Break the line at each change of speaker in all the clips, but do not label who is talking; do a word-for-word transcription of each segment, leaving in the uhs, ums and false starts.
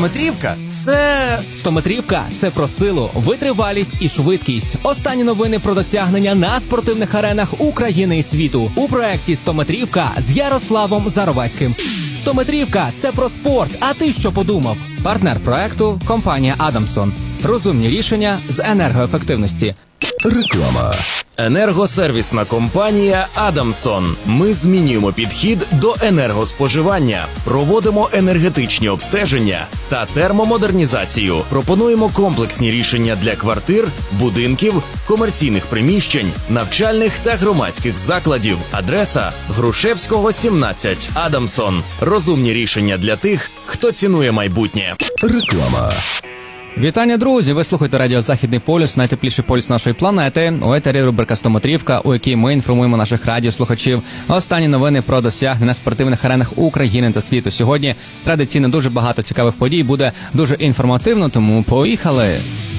стометрівка – це...
Стометрівка – це про силу, витривалість і швидкість. Останні новини про досягнення на спортивних аренах України і світу. У проєкті «Стометрівка» з Ярославом Заровецьким. Стометрівка – це про спорт, а ти що подумав? Партнер проекту – компанія «Адамсон». Розумні рішення з енергоефективності.
Реклама.
Енергосервісна компанія «Адамсон». Ми змінюємо підхід до енергоспоживання, проводимо енергетичні обстеження та термомодернізацію. Пропонуємо комплексні рішення для квартир, будинків, комерційних приміщень, навчальних та громадських закладів. Адреса – Грушевського, сімнадцять. «Адамсон». Розумні рішення для тих, хто цінує майбутнє.
Реклама.
Вітання, друзі! Ви слухаєте радіо «Західний полюс», найтепліший полюс нашої планети. У етері рубрика «Стометрівка», у якій ми інформуємо наших радіослухачів останні новини про досягнення на спортивних аренах України та світу. Сьогодні традиційно дуже багато цікавих подій, буде дуже інформативно, тому поїхали!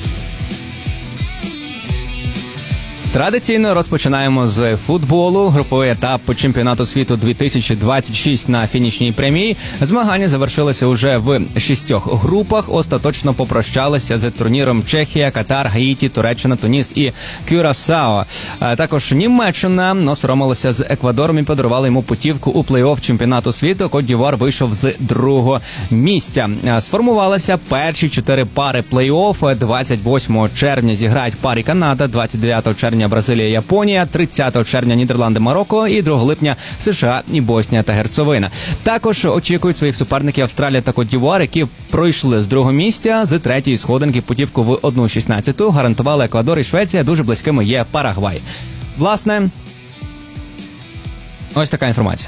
Традиційно розпочинаємо з футболу. Груповий етап чемпіонату світу дві тисячі двадцять шість на фінішній прямій. Змагання завершилися уже в шістьох групах. Остаточно попрощалися з турніром Чехія, Катар, Гаїті, Туреччина, Туніс і Кюрасао. Також Німеччина осоромилася з Еквадором і подарували йому путівку у плей-офф чемпіонату світу. Кот-д'Івуар вийшов з другого місця. Сформувалися перші чотири пари плей-офф. двадцять восьмого червня зіграють парі Канада, двадцять дев'ятого червня Бразилія, Японія, тридцятого червня Нідерланди, Марокко і другого липня США і Боснія та Герцеговина. Також очікують своїх суперників Австралія та Кот-д'Івуар, які пройшли з другого місця, з третьої сходинки путівку в одну шістнадцяту. Гарантували Еквадор і Швеція, дуже близькими є Парагвай. Власне, ось така інформація.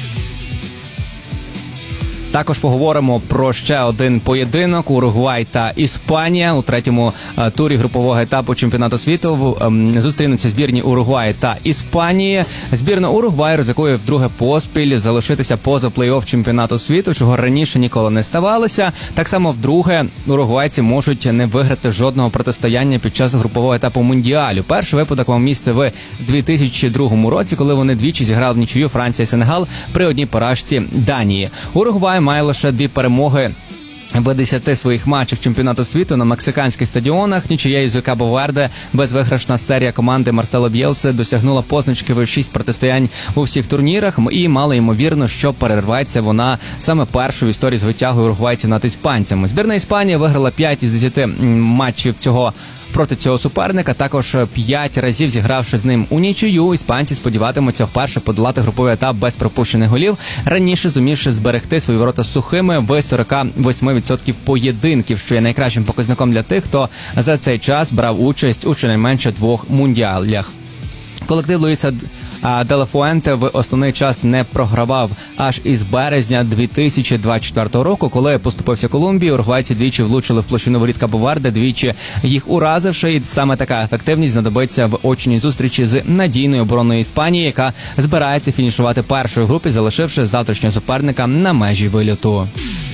Також поговоримо про ще один поєдинок – Уругвай та Іспанія. У третьому е, турі групового етапу чемпіонату світу е, зустрінуться збірні Уругваю та Іспанії. Збірна Уругваю ризикує вдруге поспіль залишитися поза плей-офф чемпіонату світу, чого раніше ніколи не ставалося. Так само вдруге уругвайці можуть не виграти жодного протистояння під час групового етапу Мундіалю. Перший випадок мав місце в дві тисячі другому році, коли вони двічі зіграли в нічию Франція і Сенегал при одній поразці Данії. Уругвай має лише дві перемоги в десяти своїх матчів чемпіонату світу на мексиканських стадіонах. Нічиєю з Кабо-Верде безвиграшна серія команди Марсело Б'єлси досягнула позначки в шість протистоянь у всіх турнірах і мало ймовірно, що перерветься вона саме першою в історії з витягою уругвайців над іспанцями. Збірна Іспанії виграла п'ять із десяти матчів цього проти цього суперника, також п'ять разів зігравши з ним у нічию. Іспанці сподіватимуться вперше подолати груповий етап без пропущених голів, раніше зумівши зберегти свої ворота сухими в сорок вісім відсотків поєдинків, що є найкращим показником для тих, хто за цей час брав участь у щонайменше двох мундіалях. Колектив Луїса Де Ла Фуенте в основний час не програвав аж із березня дві тисячі двадцять четвертого року, коли поступився Колумбії. Уругвайці двічі влучили в площину воріт Кабо-Верде, двічі їх уразивши. І саме така ефективність знадобиться в очній зустрічі з надійною обороною Іспанії, яка збирається фінішувати першою в групі, залишивши завтрашнього суперника на межі вильоту.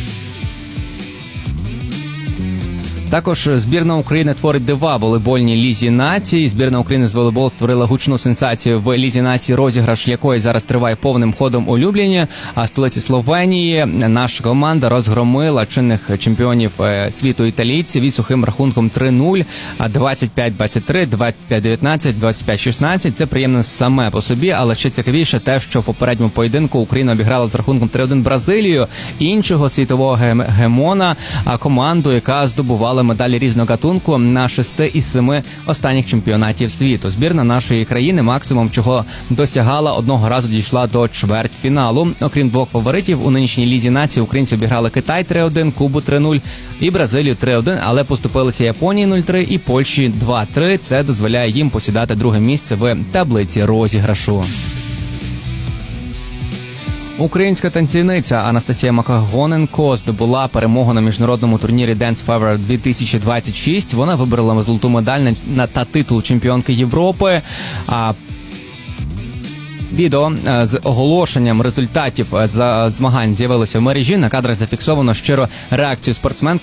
Також збірна України творить дива в волейбольній лізі націй. Збірна України з волейболу створила гучну сенсацію в лізі націй, розіграш якої зараз триває повним ходом у Любліні. А в столиці Словенії наша команда розгромила чинних чемпіонів світу італійців із сухим рахунком три нуль, двадцять п'ять двадцять три, двадцять п'ять дев'ятнадцять, двадцять п'ять шістнадцять. Це приємно саме по собі, але ще цікавіше те, що в попередньому поєдинку Україна обіграла з рахунком три один Бразилію, іншого світового гемона, команду, яка здобувала медалі різного гатунку на шести із семи останніх чемпіонатів світу. Збірна нашої країни максимум чого досягала, одного разу дійшла до чвертьфіналу. Окрім двох фаворитів, у нинішній лізі нації українці обіграли Китай три один, Кубу три нуль і Бразилію три один, але поступилися Японії нуль три і Польщі два три. Це дозволяє їм посідати друге місце в таблиці розіграшу. Українська танцівниця Анастасія Макогоненко здобула перемогу на міжнародному турнірі Dance Fever дві тисячі двадцять шість. Вона виборола золоту медаль на та титул чемпіонки Європи. А відео з оголошенням результатів змагань з'явилося в мережі. На кадрах зафіксовано щиро реакцію спортсменки